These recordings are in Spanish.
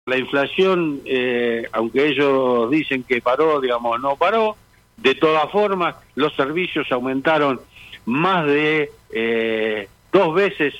La inflación, aunque ellos dicen que paró, digamos, no paró. De todas formas, los servicios aumentaron más de 2 veces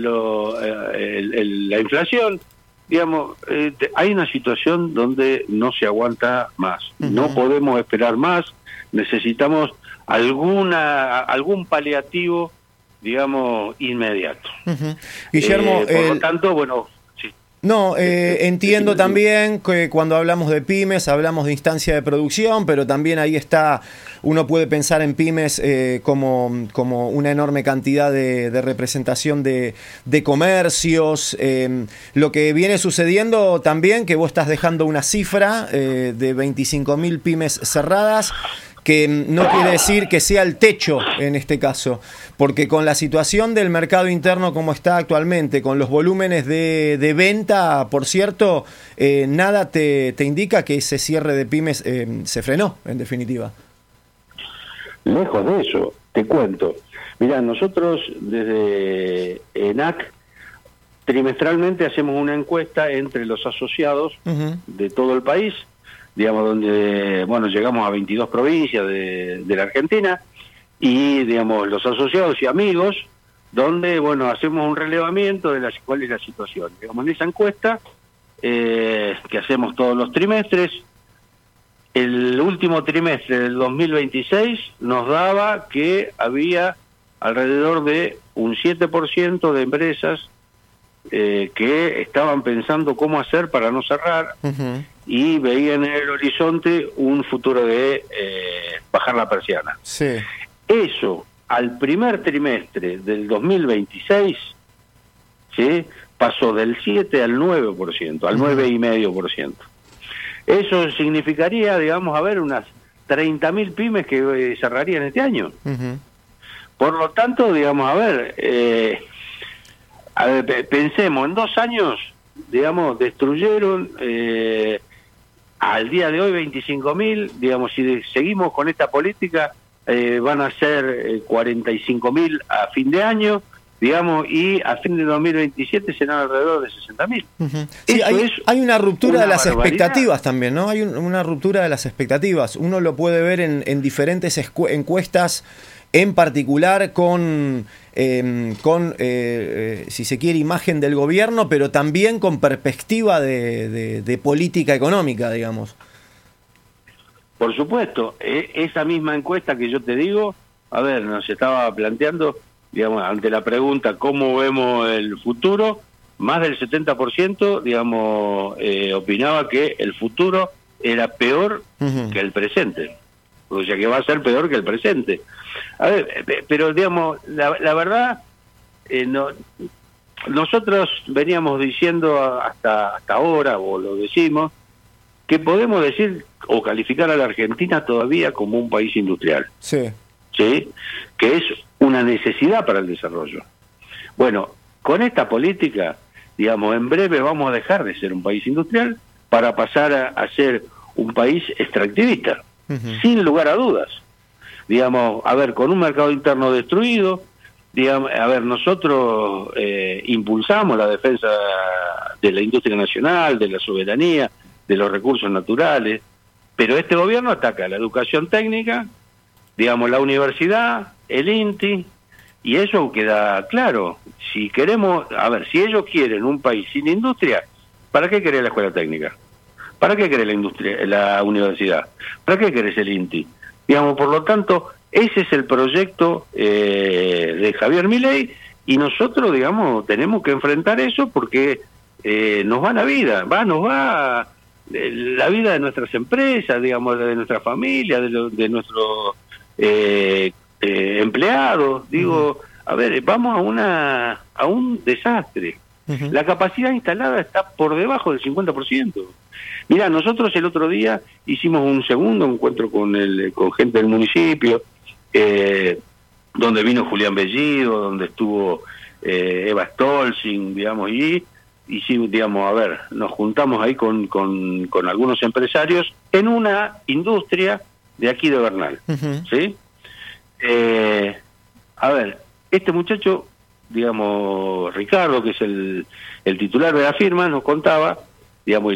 la inflación. Digamos, hay una situación donde no se aguanta más. No podemos esperar más. Necesitamos algún paliativo, digamos, inmediato. Guillermo, por lo tanto, bueno... No, entiendo también que cuando hablamos de pymes hablamos de instancia de producción, pero también ahí está, uno puede pensar en pymes como una enorme cantidad de representación de comercios. Lo que viene sucediendo también, que vos estás dejando una cifra de 25.000 pymes cerradas, que no quiere decir que sea el techo en este caso, porque con la situación del mercado interno como está actualmente, con los volúmenes de venta, por cierto, nada te indica que ese cierre de pymes se frenó, en definitiva. Lejos de eso, te cuento. Mirá, nosotros desde ENAC trimestralmente hacemos una encuesta entre los asociados de todo el país, digamos, donde, bueno, llegamos a 22 provincias de la Argentina, y, digamos, los asociados y amigos, donde, bueno, hacemos un relevamiento de cuál es la situación. Digamos, en esa encuesta, que hacemos todos los trimestres, el último trimestre del 2026 nos daba que había alrededor de un 7% de empresas que estaban pensando cómo hacer para no cerrar, y veían en el horizonte un futuro de bajar la persiana. Sí. Eso, al primer trimestre del 2026, ¿sí?, pasó del 7 al 9%, al 9,5%. Eso significaría, digamos, a ver, unas 30.000 pymes que cerrarían este año. Por lo tanto, digamos, a ver, pensemos, en 2 años, digamos, destruyeron al día de hoy 25.000, digamos, si seguimos con esta política, van a ser 45.000 a fin de año, digamos, y a fin de 2027 serán alrededor de 60.000. Sí, hay una ruptura de las expectativas también, ¿no? Hay una ruptura de las expectativas. Uno lo puede ver en diferentes encuestas, en particular con si se quiere, imagen del gobierno, pero también con perspectiva de política económica, digamos. Por supuesto, esa misma encuesta que yo te digo, a ver, nos estaba planteando, digamos, ante la pregunta ¿cómo vemos el futuro?, más del 70%, digamos, opinaba que el futuro era peor que el presente. O sea, que va a ser peor que el presente. A ver, pero digamos, la verdad, nosotros veníamos diciendo hasta ahora, o lo decimos, que podemos decir o calificar a la Argentina todavía como un país industrial. Sí. ¿Sí? Que es una necesidad para el desarrollo. Bueno, con esta política, digamos, en breve vamos a dejar de ser un país industrial para pasar a ser un país extractivista, sin lugar a dudas. Digamos, a ver, con un mercado interno destruido, digamos, a ver, nosotros impulsamos la defensa de la industria nacional, de la soberanía, de los recursos naturales, pero este gobierno ataca la educación técnica, digamos, la universidad, el INTI, y eso queda claro. Si queremos, a ver, si ellos quieren un país sin industria, ¿para qué querés la escuela técnica? ¿Para qué querés la universidad? ¿Para qué querés el INTI? Digamos, por lo tanto, ese es el proyecto de Javier Milei, y nosotros, digamos, tenemos que enfrentar eso porque nos va la vida, nos va la vida de nuestras empresas, digamos, de nuestra familia, de nuestros empleados. Digo, a ver, vamos a un desastre. La capacidad instalada está por debajo del 50%. Mirá, nosotros el otro día hicimos un segundo encuentro con gente del municipio, donde vino Julián Bellido, donde estuvo Eva Stolzing, digamos, y sí, digamos, a ver, nos juntamos ahí con algunos empresarios en una industria de aquí de Bernal, ¿sí? A ver, este muchacho, digamos, Ricardo, que es el titular de la firma, nos contaba, digamos,